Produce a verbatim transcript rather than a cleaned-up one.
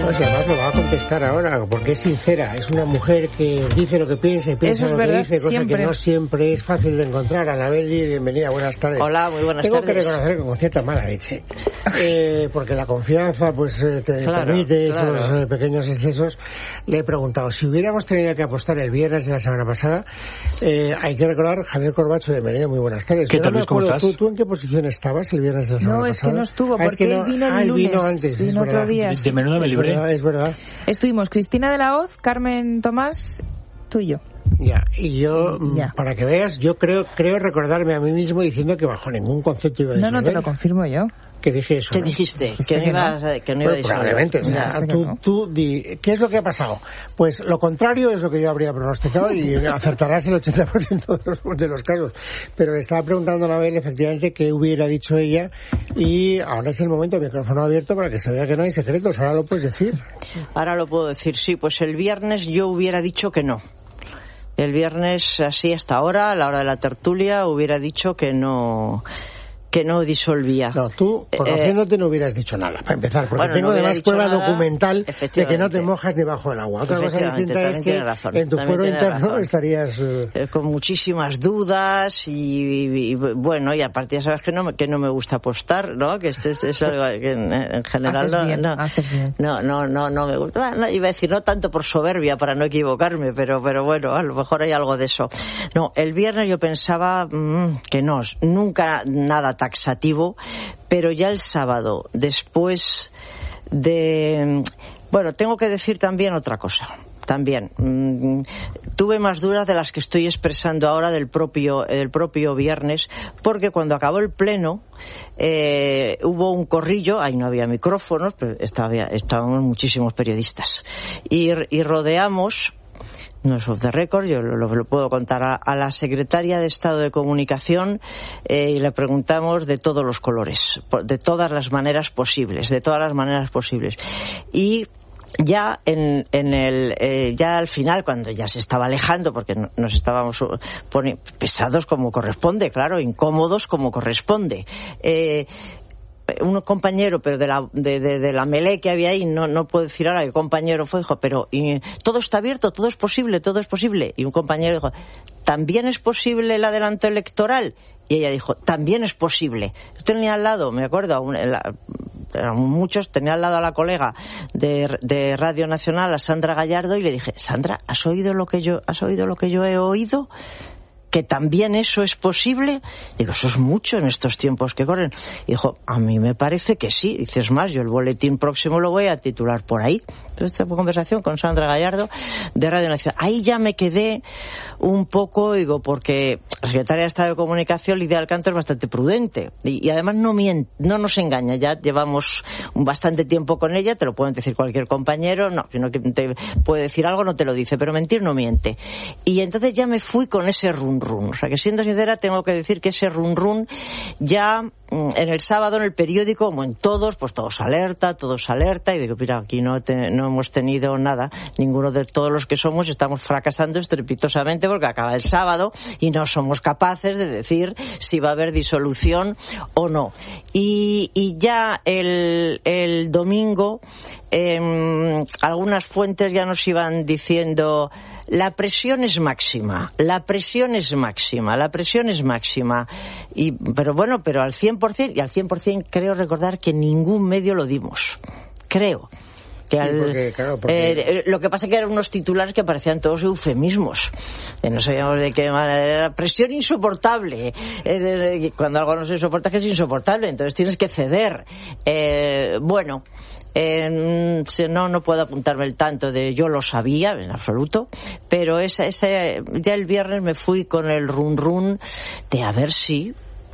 No, si además lo va a contestar ahora, porque es sincera, es una mujer que dice lo que piensa y piensa Eso es lo verdad, que dice, cosa siempre. que no siempre es fácil de encontrar. Anabel, bienvenida, buenas tardes. Hola, muy buenas Tengo tardes. Tengo que reconocer que con cierta mala leche, eh, porque la confianza pues eh, te Claro, permite claro. esos eh, pequeños excesos. Le he preguntado, si hubiéramos tenido que apostar el viernes de la semana pasada, eh, hay que recordar, Javier Corbacho, bienvenido, muy buenas tardes. ¿Qué Yo tal, no me Luis? ¿Cómo acuerdo, estás? ¿tú, ¿tú en qué posición estabas el viernes de la semana No, pasada? es que no estuvo, Ah, es porque que él vino el ah, él lunes. vino antes, es Vino otro verdad. día. De menudo me Es libré. verdad, es verdad. Estuvimos Cristina de la Hoz, Carmen Tomás, tú y yo. Ya, y yo, mm, Ya. para que veas, yo creo creo recordarme a mí mismo diciendo que bajo ningún concepto iba a No, disolver. no, te lo confirmo yo. Que dije eso, ¿Qué ¿no? dijiste? Dijiste Que no que ibas no. a, que no iba a Pues disolver. probablemente, o Ya, sea, sé que tú, no. tú di, ¿qué es lo que ha pasado? Pues lo contrario es lo que yo habría pronosticado y acertarás el ochenta por ciento de los, de los casos. Pero le estaba preguntando a Anabel, efectivamente, qué hubiera dicho ella, y ahora es el momento, micrófono abierto, para que se vea que no hay secretos. Ahora lo puedes decir. Ahora lo puedo decir, sí. Pues el viernes yo hubiera dicho que no. El viernes, así hasta ahora, a la hora de la tertulia, hubiera dicho que no... que no disolvía. No, tú, conociéndote, eh, no hubieras dicho nada, para empezar, porque bueno, tengo no además prueba nada, documental de que no te mojas debajo del agua. Otra cosa distinta es que razón, en tu fuero interno razón. estarías... Uh... Eh, con muchísimas dudas y, y, y, bueno, y aparte ya sabes que no me, que no me gusta apostar, ¿no? Que esto es, es algo que en, en general haces no, bien, no, haces bien. no, no, no, no me gusta. No, iba a decir, no tanto por soberbia, para no equivocarme, pero, pero bueno, a lo mejor hay algo de eso. No, el viernes yo pensaba mmm, que no, nunca nada taxativo, pero ya el sábado, después de... Bueno, tengo que decir también otra cosa. También mmm, tuve más dudas de las que estoy expresando ahora del propio del propio viernes, porque cuando acabó el pleno eh, hubo un corrillo, ahí no había micrófonos, pero estaba, estaban muchísimos periodistas y, y rodeamos, no es off the record, yo lo, lo puedo contar, a, a la secretaria de Estado de Comunicación eh, y le preguntamos de todos los colores, de todas las maneras posibles, de todas las maneras posibles. Y ya en, en el eh, ya al final, cuando ya se estaba alejando, porque no, nos estábamos poni- pesados como corresponde, claro, incómodos como corresponde, eh, un compañero, pero de la de, de, de la melee que había ahí, no no puedo decir ahora qué compañero fue, dijo, pero y, todo está abierto, todo es posible, todo es posible. Y un compañero dijo, ¿también es posible el adelanto electoral? Y ella dijo, también es posible. Yo tenía al lado, me acuerdo, a un, la, eran muchos, tenía al lado a la colega de, de Radio Nacional, a Sandra Gallardo, y le dije, Sandra, ¿has oído lo que yo, has oído lo que yo he oído? ¿Que también eso es posible? Digo, eso es mucho en estos tiempos que corren. Y dijo, a mí me parece que sí. Dices más, yo el boletín próximo lo voy a titular por ahí. Entonces, esta fue conversación con Sandra Gallardo de Radio Nacional. Ahí ya me quedé un poco, digo, porque la secretaria de Estado de Comunicación, Lidia Alcántara, es bastante prudente. Y, y además no miente, no nos engaña. Ya llevamos bastante tiempo con ella, te lo pueden decir cualquier compañero. No, si no te puede decir algo, no te lo dice, pero mentir no miente. Y entonces ya me fui con ese rum rum. O sea, que siendo sincera, tengo que decir que ese run run ya en el sábado en el periódico, como en todos, pues todos alerta, todos alerta, y digo, mira, aquí no, te, no hemos tenido nada, ninguno de todos los que somos estamos fracasando estrepitosamente porque acaba el sábado y no somos capaces de decir si va a haber disolución o no. Y, y ya el, el domingo eh, algunas fuentes ya nos iban diciendo, la presión es máxima, la presión es máxima, la presión es máxima. Y, pero bueno, pero al cien por ciento, y al cien por ciento creo recordar que ningún medio lo dimos. Creo. Que sí, al, porque, claro, porque... eh, lo que pasa que eran unos titulares que parecían todos eufemismos. Eh, no sabíamos de qué manera. Era presión insoportable. Eh, cuando algo no se soporta, que es insoportable. Entonces tienes que ceder. Eh, bueno... Eh, no, no puedo apuntarme el tanto de yo lo sabía, en absoluto, pero esa, esa, ya el viernes me fui con el run run de a ver si